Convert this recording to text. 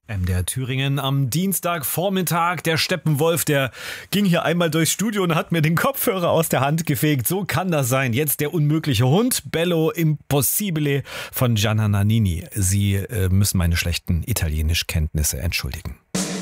MDR Thüringen am Dienstagvormittag. Der Steppenwolf, der ging hier einmal durchs Studio und hat mir den Kopfhörer aus der Hand gefegt. So kann das sein. Jetzt der unmögliche Hund, Bello Impossibile von Gianna Nannini. Sie müssen meine schlechten Italienischkenntnisse entschuldigen.